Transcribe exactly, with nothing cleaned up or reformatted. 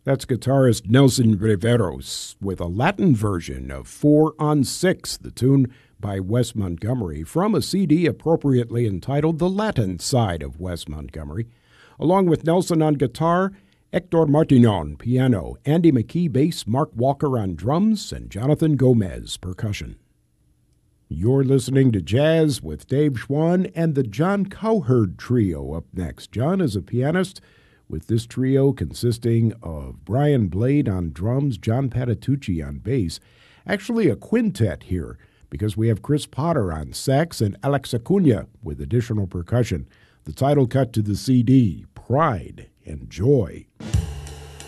That's guitarist Nelson Riveros with a Latin version of Four on Six, the tune by Wes Montgomery, from a C D appropriately entitled The Latin Side of Wes Montgomery. Along with Nelson on guitar, Hector Martinon piano, Andy McKee bass, Mark Walker on drums, and Jonathan Gomez percussion. You're listening to Jazz with Dave Schwann and the John Cowherd Trio up next. John is a pianist, with this trio consisting of Brian Blade on drums, John Patitucci on bass. Actually a quintet here, because we have Chris Potter on sax and Alex Acuna with additional percussion. The title cut to the C D, Pride and Joy.